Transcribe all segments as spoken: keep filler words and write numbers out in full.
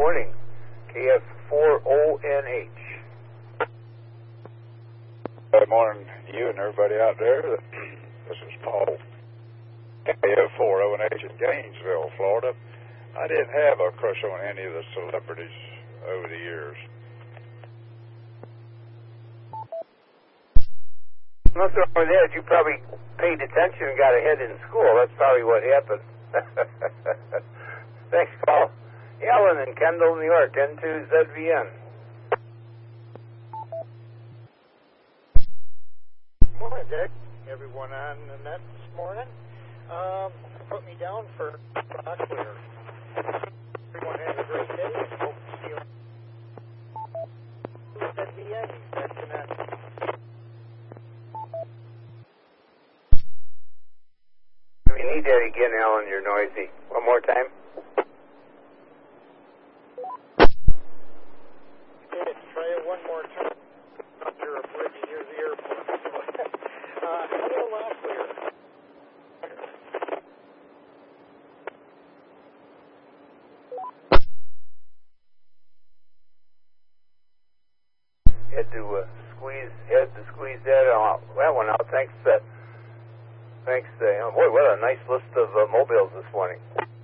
morning. K F four O N H. Good morning to you and everybody out there. This is Paul, K F four O N H in Gainesville, Florida. I didn't have a crush on any of the celebrities over the years. Nothing wrong with that. You probably paid attention and got ahead in school. That's probably what happened. Thanks, Paul. Alan in Kendall, New York, N two Z V N. Morning, Dick. Everyone on the net this morning. Um, put me down for Rocklear. Everyone have a great day and hope to see you on Z V N. Back to net. We need that again, Alan. You're noisy. One more time. Okay, try it one more time. Under a bridge near the airport. uh, hello, Rocklear. Had to uh, squeeze, had to squeeze that out. That one out. Thanks, uh, thanks. Uh, boy, what a nice list of uh, mobiles this morning.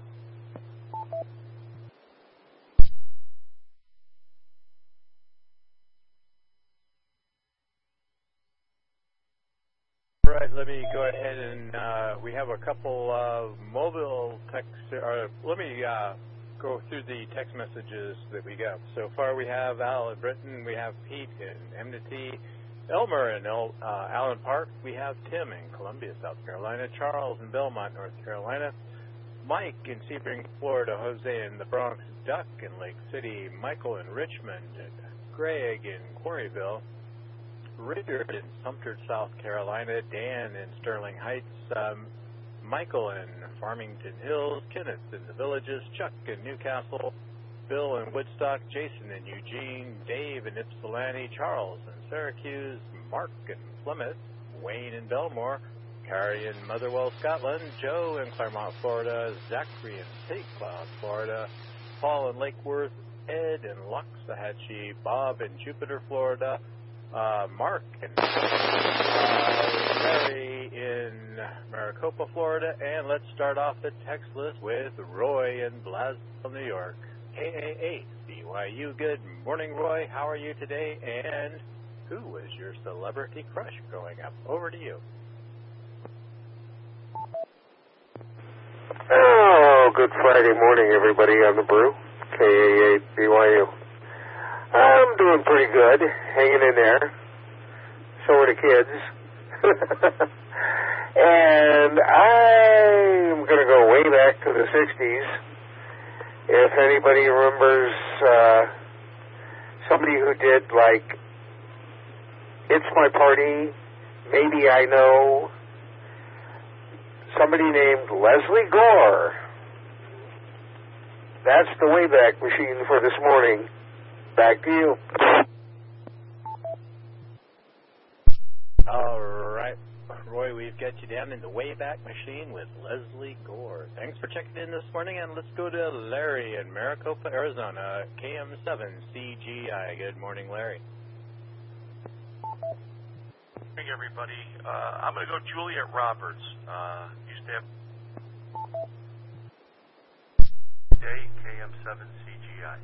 Right, let me go ahead and uh, we have a couple of mobile text. Or let me uh, go through the text messages that we got. So far, we have Al in Britain, we have Pete in Enmity, Elmer in El, uh, Allen Park, we have Tim in Columbia, South Carolina, Charles in Belmont, North Carolina, Mike in Sebring, Florida, Jose in the Bronx, Duck in Lake City, Michael in Richmond, Greg in Quarryville, Richard in Sumter, South Carolina, Dan in Sterling Heights, um, Michael in Farmington Hills, Kenneth in the Villages, Chuck in Newcastle, Bill in Woodstock, Jason in Eugene, Dave in Ypsilanti, Charles in Syracuse, Mark in Plymouth, Wayne in Belmore, Carrie in Motherwell, Scotland, Joe in Claremont, Florida, Zachary in Saint Cloud, Florida, Paul in Lake Worth, Ed in Loxahatchee, Bob in Jupiter, Florida, Uh, Mark and uh, Mary in Maricopa, Florida, and let's start off the text list with Roy in Blasville, New York. K A eight B Y U. Good morning, Roy. How are you today? And who was your celebrity crush growing up? Over to you. Oh, good Friday morning, everybody on the brew. K A eight B Y U. I'm doing pretty good, hanging in there. So are the kids. And I'm going to go way back to the sixties. If anybody remembers uh, somebody who did, like, It's My Party, Maybe I Know, somebody named Leslie Gore. That's the Wayback Machine for this morning. Back to you. All right, Roy, we've got you down in the Wayback Machine with Leslie Gore. Thanks for checking in this morning, and let's go to Larry in Maricopa, Arizona, K M seven C G I. Good morning, Larry. Good morning, everybody. Uh, I'm going to go Juliet Roberts. Uh, used to have day K M seven C G I.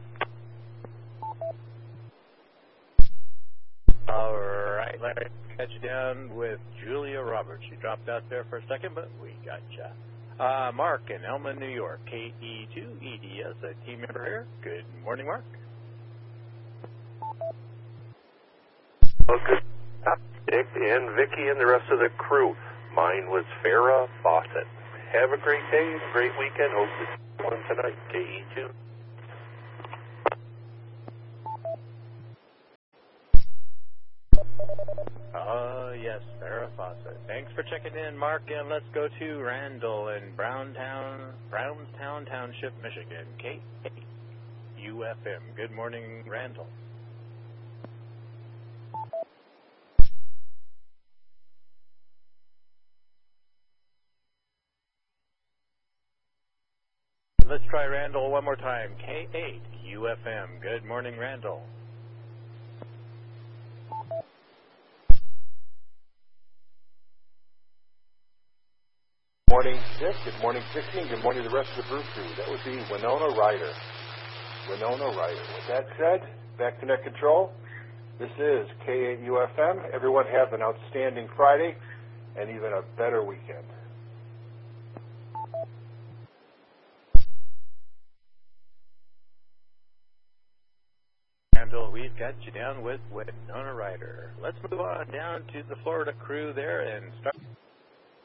All right, Larry, got you down with Julia Roberts. You dropped out there for a second, but we got you. Uh, Mark in Elma, New York, K E two E D S, a team member here. Good morning, Mark. Well, good. Dick and Vicky and the rest of the crew. Mine was Farrah Fawcett. Have a great day and a great weekend. Hope to see you on tonight. K E two. Oh, yes, Farrah Fawcett. Thanks for checking in, Mark, and let's go to Randall in Browntown, Brownstown Township, Michigan, K U F M. Good morning, Randall. let's try Randall one more time. K eight U F M. Good morning, Randall. Good morning, Dick. Good morning, Dixie. And good morning to the rest of the Brew Crew. That would be Winona Ryder. Winona Ryder. With that said, back to Net Control. This is K eight U F M. Everyone have an outstanding Friday and even a better weekend. Randall, we've got you down with Winona Ryder. Let's move on down to the Florida crew there and start.